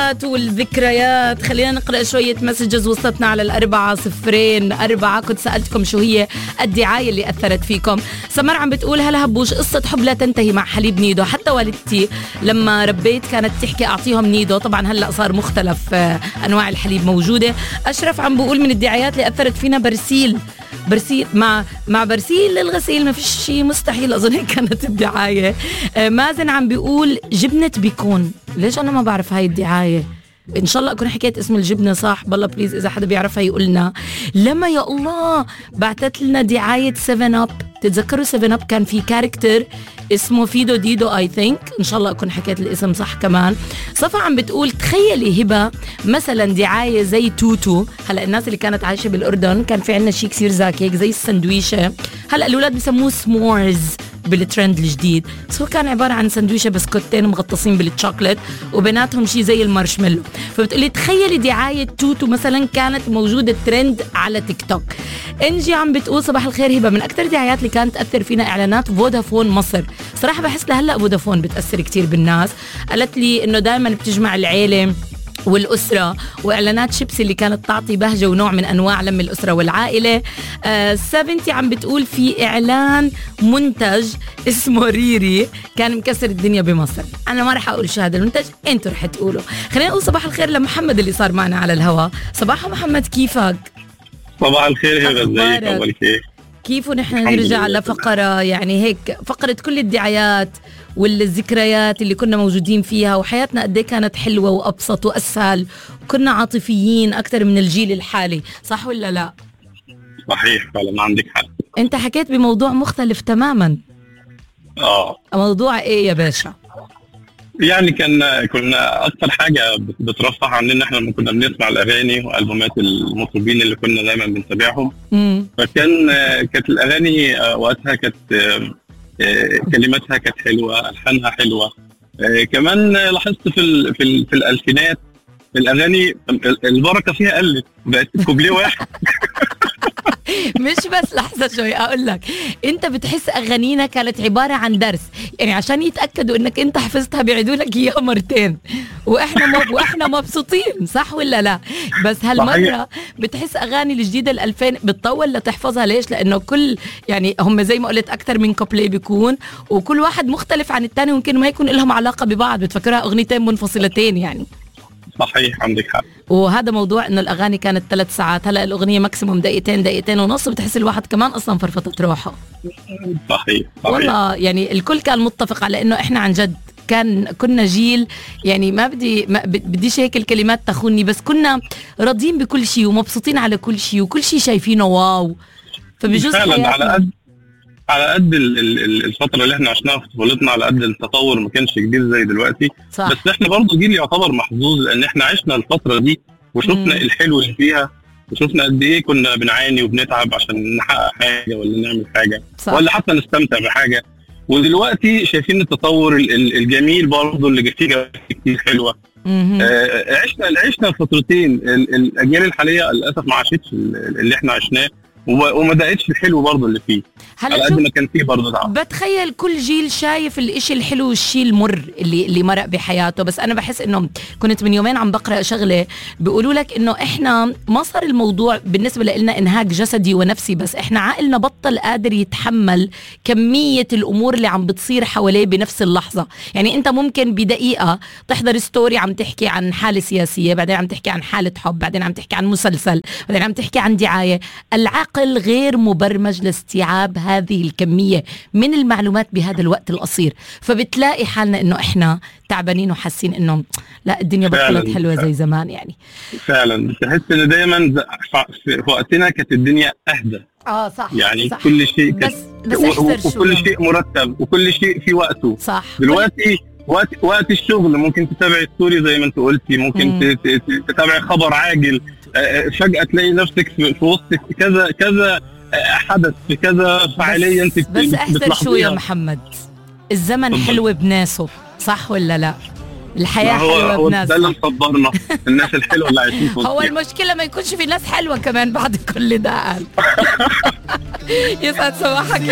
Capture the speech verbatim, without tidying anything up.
الدعايات والذكريات. خلينا نقرأ شوية مسجز وصلتنا على الأربعة صفرين أربعة. كنت سألتكم شو هي الدعاية اللي أثرت فيكم. سمر عم بتقول هلا هبوش، قصة حب لا تنتهي مع حليب نيدو. حتى والدتي لما ربيت كانت تحكي أعطيهم نيدو. طبعا هلأ صار مختلف أنواع الحليب موجودة. أشرف عم بقول من الدعايات اللي أثرت فينا برسيل. برسيل مع مع برسيل للغسيل ما فيش شيء مستحيل. أظن هيك كانت الدعاية. مازن عم بيقول جبنة بيكون. ليش أنا ما بعرف هاي الدعاية؟ إن شاء الله أكون حكيت اسم الجبنة صح. بالله بليز إذا حدا بيعرفها يقولنا. لما يا الله بعتت لنا دعاية سيفن أب. تتذكروا سيفن أب كان في كاركتر اسمه فيدو ديدو اي ثينك. ان شاء الله اكون حكيت الاسم صح كمان. صفا عم بتقول تخيلي هبه مثلا دعايه زي توتو. هلا الناس اللي كانت عايشه بالاردن كان في عندنا شيء كثير زاكي هيك زي السندويشه. هلا الاولاد بسموه سمورز بالترند الجديد، بس هو كان عباره عن سندويشه بسكوتين مغطسين بالشوكليت وبيناتهم شيء زي المارشميلو. فبتقولي تخيلي دعايه توتو مثلا كانت موجوده ترند على تيك توك. انجي عم بتقول صباح الخير هبه، من اكثر الدعايات اللي كانت تاثر فينا اعلانات فودافون مصر. صراحه بحس لهلا فودافون بتاثر كتير بالناس. قالت لي انه دائما بتجمع العيله والأسرة، وإعلانات شيبسي اللي كانت تعطي بهجة ونوع من أنواع لم الأسرة والعائلة. آه سبنتي عم بتقول في إعلان منتج اسمه ريري كان مكسر الدنيا بمصر. أنا ما رح أقول شو هذا المنتج، أنتوا رح تقولوا. خلينا نقول صباح الخير لمحمد اللي صار معنا على الهواء. صباح محمد، كيفك؟ صباح الخير هبة، ازيك؟ أول شيء كيف ونحن نرجع لفقرة يعني هيك فقرة كل الدعايات والذكريات اللي كنا موجودين فيها، وحياتنا قد ايه كانت حلوة وأبسط وأسهل، وكنا عاطفيين أكثر من الجيل الحالي. صح ولا لا؟ صحيح فعلا عندك حق. أنت حكيت بموضوع مختلف تماما. آه موضوع إيه يا باشا؟ يعني كان كنا أكثر حاجة بترفع عننا إحنا لما كنا بنسمع الأغاني وألبومات المطربين اللي كنا دايما بنتابعهم. مم. فكان كانت الأغاني وقتها كانت كلماتها كانت حلوة، ألحانها حلوة. كمان لاحظت في ال في, ال في الألفينات الأغاني البركة فيها قلت، بقت كوبليه واحد. مش بس لحظة شوي أقول لك، أنت بتحس أغانينا كانت عبارة عن درس، يعني عشان يتأكدوا أنك أنت حفظتها بيعيدوا لك إياها مرتين، وإحنا مب... وإحنا مبسوطين. صح ولا لا؟ بس هالمرة بتحس أغاني الجديدة الألفين بتطول لتحفظها. ليش؟ لأنه كل يعني هم زي ما قلت أكتر من كوبليه بيكون، وكل واحد مختلف عن الثاني، ويمكن ما يكون لهم علاقة ببعض، بتفكرها أغنيتين منفصلتين يعني. صحيح عندك حق. وهذا موضوع انه الاغاني كانت ثلاث ساعات، هلا الاغنيه ماكسيموم دقيقتين دقيقتين ونص، بتحس الواحد كمان اصلا فرفطت روحه. صحيح, صحيح. والله يعني الكل كان متفق على انه احنا عن جد كان كنا جيل يعني ما بدي ما بديش هيك الكلمات تخوني، بس كنا راضيين بكل شيء ومبسوطين على كل شيء وكل شيء شايفينه واو. فبجوز فعلا على قد على قد الفترة اللي احنا عشناها في طفولتنا، على قد التطور ما كانش كبير زي دلوقتي. صح. بس احنا برضو جيل يعتبر محظوظ لان احنا عشنا الفترة دي وشفنا مم. الحلو اللي فيها، وشفنا قد ايه كنا بنعاني وبنتعب عشان نحقق حاجة ولا نعمل حاجة. صح. ولا حتى نستمتع بحاجة. ودلوقتي شايفين التطور الجميل برضو اللي فيه كتير حلوة. آه عشنا عشنا فترتين. الاجيال الحالية للاسف ما عاشتش اللي احنا عشناه، وما دقتش الحلو برضه اللي فيه على قد ما كان فيه برضه تعب. بتخيل كل جيل شايف الاشي الحلو والشي المر اللي اللي مرق بحياته. بس انا بحس انه كنت من يومين عم بقرا شغله بيقولوا لك انه احنا ما صار الموضوع بالنسبه لنا انهاك جسدي ونفسي، بس احنا عقلنا بطل قادر يتحمل كميه الامور اللي عم بتصير حواليه بنفس اللحظه. يعني انت ممكن بدقيقه تحضر ستوري عم تحكي عن حاله سياسيه، بعدين عم تحكي عن حاله حب، بعدين عم تحكي عن مسلسل، بعدين عم تحكي عن دعايه. العقل غير مبرمج لاستيعاب هذه الكمية من المعلومات بهذا الوقت القصير، فبتلاقي حالنا انه احنا تعبانين وحاسين انه لا الدنيا بطلت حلوة زي زمان. يعني فعلا بتحس ان دايما في وقتنا كانت الدنيا اهدى. اه صح يعني صح. كل شيء بس بس وكل شيء مرتب وكل شيء في وقته. صح. دلوقتي وقت وقت الشغل ممكن تتابع ستوري زي ما انت قلتي، ممكن تتابع خبر عاجل، فجأة تلاقي نفسك في وسط كذا كذا حدث في كذا فعالية انت بس احسن شو يا محمد، الزمن حلو بناسه. صح ولا لا؟ الحياة حلوة بناسه. ده اللي مصبرنا الناس الحلوة اللي عايشين فيها. هو المشكلة ما يكونش في ناس حلوة كمان بعد كل ده. قال يسعد صباحك.